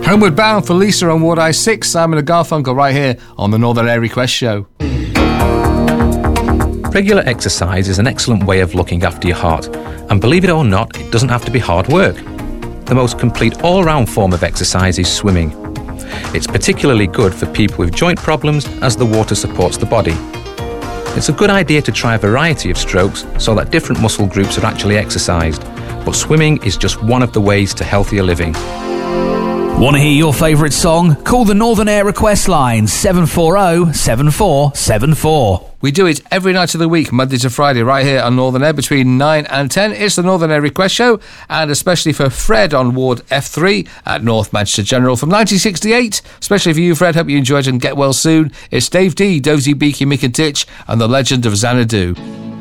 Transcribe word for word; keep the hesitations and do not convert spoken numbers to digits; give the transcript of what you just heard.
Homeward Bound for Lisa on Ward I six. Simon and Garfunkel right here on the Northern Air Request Show. Regular exercise is an excellent way of looking after your heart, and believe it or not, it doesn't have to be hard work. The most complete all-round form of exercise is swimming. It's particularly good for people with joint problems as the water supports the body. It's a good idea to try a variety of strokes so that different muscle groups are actually exercised, but swimming is just one of the ways to healthier living. Want to hear your favourite song? Call the Northern Air Request line seven four zero, seven four seven four. We do it every night of the week, Monday to Friday, right here on Northern Air between nine and ten. It's the Northern Air Request Show, and especially for Fred on Ward F three at North Manchester General from nineteen sixty-eight. Especially for you, Fred. Hope you enjoyed it and get well soon. It's Dave D, Dozy, Beaky, Mick and Titch, and the legend of Xanadu.